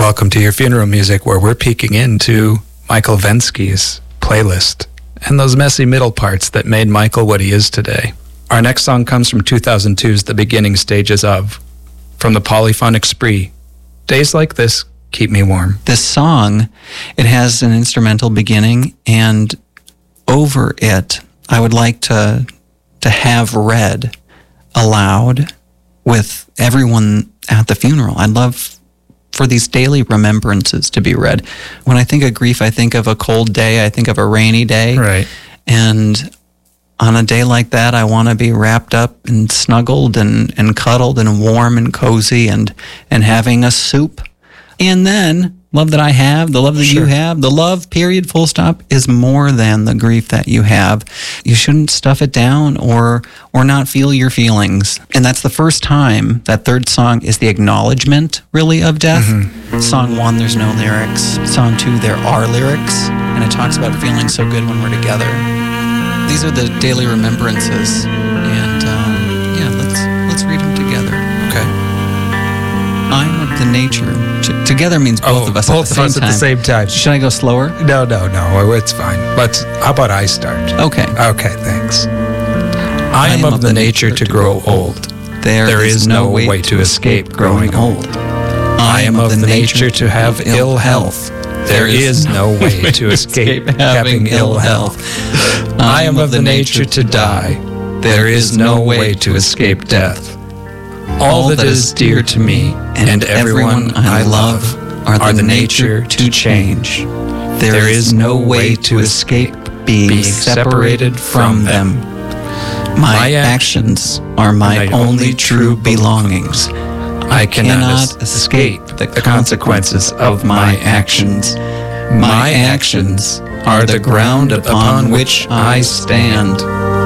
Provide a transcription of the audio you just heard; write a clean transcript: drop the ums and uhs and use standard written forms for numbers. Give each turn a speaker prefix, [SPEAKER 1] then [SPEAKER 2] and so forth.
[SPEAKER 1] Welcome to Your Funeral Music, where we're peeking into Michael Vensky's playlist and those messy middle parts that made Michael what he is today. Our next song comes from 2002's The Beginning Stages Of, from the Polyphonic Spree. Days Like This Keep Me Warm.
[SPEAKER 2] This song, it has an instrumental beginning, and over it, I would like to have read aloud with everyone at the funeral. I'd love for these daily remembrances to be read. When I think of grief, I think of a cold day, I think of a rainy day.
[SPEAKER 1] Right.
[SPEAKER 2] And on a day like that, I want to be wrapped up and snuggled and cuddled and warm and cozy and having a soup. And then, love that I have, the love that you have, the love, period, full stop, is more than the grief that you have. You shouldn't stuff it down or not feel your feelings. And that's the first time. That third song is the acknowledgement, really, of death. Mm-hmm. Song 1, there's no lyrics. Song 2, there are lyrics. And it talks about feeling so good when we're together. These are the daily remembrances. And, let's read them together.
[SPEAKER 1] Okay.
[SPEAKER 2] I'm of the nature. Together means both of us
[SPEAKER 1] both of us at the same time.
[SPEAKER 2] Should I go slower?
[SPEAKER 1] No, it's fine. How about I start?
[SPEAKER 2] Okay.
[SPEAKER 1] Okay, thanks. I am of the nature to grow old.
[SPEAKER 2] There is no way to escape growing old.
[SPEAKER 1] I am of the nature to have ill health. There is no way to escape having ill health. I am of the nature to die. There is no way to escape death. All that is dear to me and everyone I love are the nature to change. There is no way to escape being separated from them. My actions are my only true belongings. I cannot escape the consequences of my actions. My actions are the ground upon which I stand.